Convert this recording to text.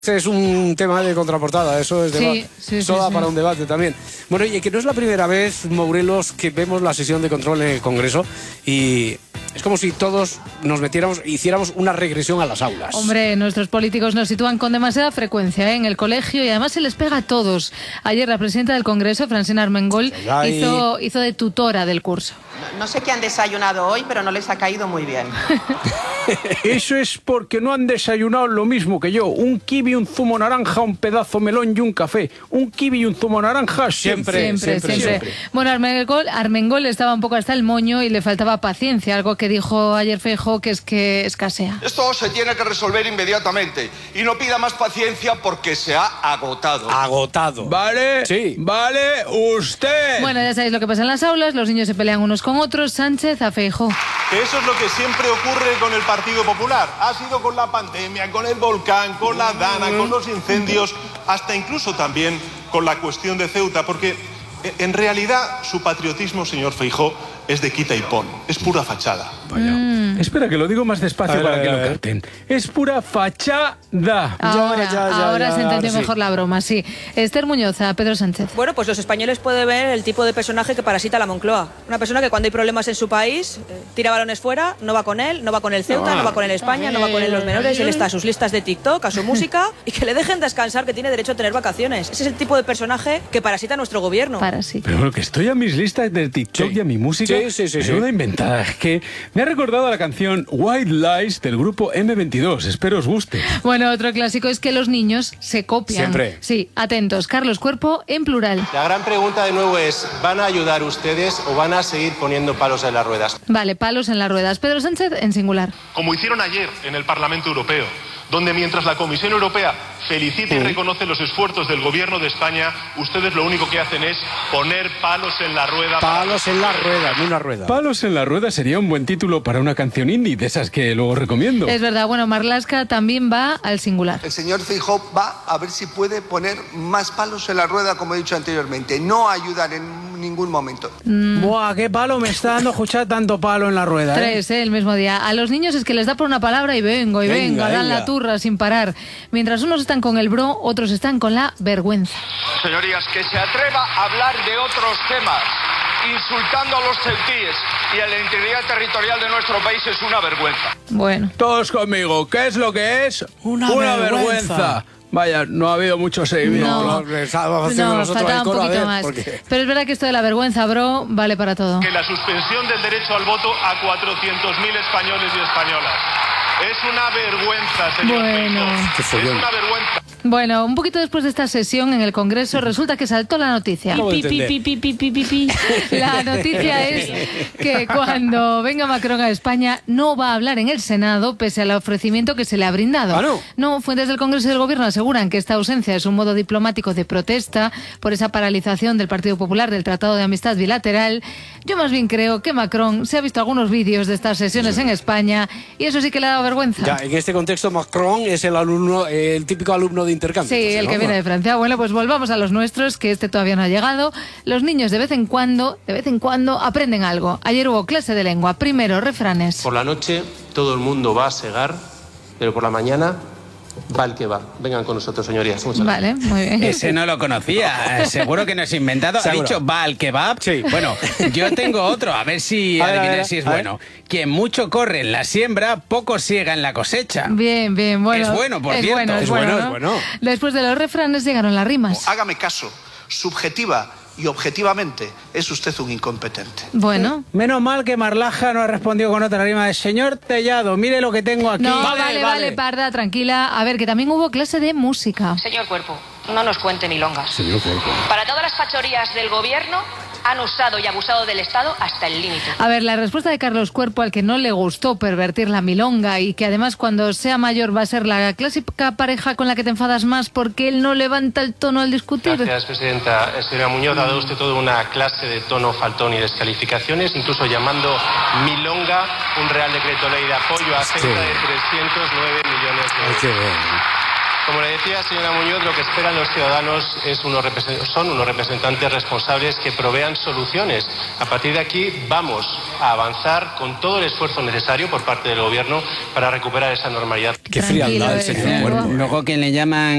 Este es un tema de contraportada, eso es soda para un debate también. Bueno, y que no es la primera vez, Morelos, que vemos la sesión de control en el Congreso y es como si todos nos metiéramos, hiciéramos una regresión a las aulas. Hombre, nuestros políticos nos sitúan con demasiada frecuencia en el colegio y además se les pega a todos. Ayer la presidenta del Congreso, Francina Armengol, hizo de tutora del curso. No sé qué han desayunado hoy, pero no les ha caído muy bien. Eso es porque no han desayunado lo mismo que yo. Un kiwi, un zumo naranja, un pedazo melón y un café. Un kiwi y un zumo naranja siempre. Bueno, Armengol estaba un poco hasta el moño y le faltaba paciencia, algo que dijo ayer Feijóo que es que escasea. Esto se tiene que resolver inmediatamente y no pida más paciencia porque se ha agotado. Agotado. Vale, sí. Vale, usted. Bueno, ya sabéis lo que pasa en las aulas, los niños se pelean unos con otros. Sánchez a Feijóo. Eso es lo que siempre ocurre con el Partido Popular. Ha sido con la pandemia, con el volcán, con la Dana, con los incendios, hasta incluso también con la cuestión de Ceuta, porque en realidad su patriotismo, señor Feijóo, es de quita y pon, es pura fachada. Espera, que lo digo más despacio para que lo capten. Es pura fachada. Ahora se entendió mejor la broma, sí. Esther Muñoz, a Pedro Sánchez. Bueno, pues los españoles pueden ver el tipo de personaje que parasita a la Moncloa. Una persona que cuando hay problemas en su país, tira balones fuera, no va con él, no va con el Ceuta, no va con el España, no va con él los menores, él está a sus listas de TikTok, a su música, y que le dejen descansar, que tiene derecho a tener vacaciones. Ese es el tipo de personaje que parasita a nuestro gobierno. Pero bueno, que estoy a mis listas de TikTok y a mi música. Es una inventada. Es que me ha recordado a la canción White Lies del grupo M22. Espero os guste. Bueno, otro clásico es que los niños se copian. Siempre. Sí, atentos. Carlos Cuerpo en plural. La gran pregunta de nuevo es, ¿van a ayudar ustedes o van a seguir poniendo palos en las ruedas? Vale, palos en las ruedas. Pedro Sánchez en singular. Como hicieron ayer en el Parlamento Europeo, donde mientras la Comisión Europea felicita y reconoce los esfuerzos del gobierno de España, ustedes lo único que hacen es poner palos en la rueda. Palos en la rueda, no una rueda. Palos en la rueda sería un buen título para una canción indie, de esas que luego recomiendo. Es verdad, bueno, Marlaska también va al singular. El señor Feijóo va a ver si puede poner más palos en la rueda, como he dicho anteriormente, no ayudar en ningún momento. Buah, qué palo me está dando escuchar tanto palo en la rueda. 3, el mismo día. A los niños es que les da por una palabra y venga, dan la turra sin parar. Mientras unos están con el bro, otros están con la vergüenza. Señorías, que se atreva a hablar de otros temas, insultando a los ceutíes y a la integridad territorial de nuestro país, es una vergüenza. Bueno. Todos conmigo, ¿qué es lo que es? Una vergüenza. Vaya, no ha habido mucho seguimiento. No, faltaba un poquito más. Pero es verdad que esto de la vergüenza, bro, vale para todo. Que la suspensión del derecho al voto a 400.000 españoles y españolas. Es una vergüenza, señor Feijóo. Es una vergüenza. Bueno, un poquito después de esta sesión en el Congreso resulta que saltó la noticia. La noticia es que cuando venga Macron a España no va a hablar en el Senado pese al ofrecimiento que se le ha brindado. ¿Ah, no? No, fuentes del Congreso y del Gobierno aseguran que esta ausencia es un modo diplomático de protesta por esa paralización del Partido Popular del Tratado de Amistad Bilateral. Yo más bien creo que Macron se ha visto algunos vídeos de estas sesiones en España y eso sí que le ha dado vergüenza. Ya, en este contexto Macron es el típico alumno de intercambio. Sí, el que viene de Francia. Bueno, pues volvamos a los nuestros, que este todavía no ha llegado. Los niños de vez en cuando aprenden algo. Ayer hubo clase de lengua. Primero, refranes. Por la noche todo el mundo va a segar, pero por la mañana va el que va. Vengan con nosotros, señorías. Muchas gracias. Vale, muy bien. Ese no lo conocía. Seguro que no es inventado. ¿Ha dicho va al kebab? Sí. Bueno, yo tengo otro. A ver si adivináis si es bueno. Quien mucho corre en la siembra, poco siega en la cosecha. Bien, bueno. Es bueno, por cierto. Es bueno. Después de los refranes llegaron las rimas. Hágame caso, subjetiva y objetivamente es usted un incompetente. Bueno. Menos mal que Marlaska no ha respondido con otra rima de señor Tellado, mire lo que tengo aquí. No, vale, Parda, tranquila. A ver, que también hubo clase de música. Señor Cuerpo, no nos cuente milongas. Señor Cuerpo. Para todas las fachorías del gobierno han usado y abusado del Estado hasta el límite. A ver, la respuesta de Carlos Cuerpo, al que no le gustó pervertir la milonga y que además cuando sea mayor va a ser la clásica pareja con la que te enfadas más porque él no levanta el tono al discutir. Gracias, presidenta. Señora Muñoz, ha dado usted toda una clase de tono, faltón y descalificaciones, incluso llamando milonga un Real Decreto Ley de apoyo a Ceuta de 309 millones de euros. Como le decía, señora Muñoz, lo que esperan los ciudadanos son unos representantes responsables que provean soluciones. A partir de aquí vamos a avanzar con todo el esfuerzo necesario por parte del Gobierno para recuperar esa normalidad. Qué frialdad el señor Cuervo. Luego que le llaman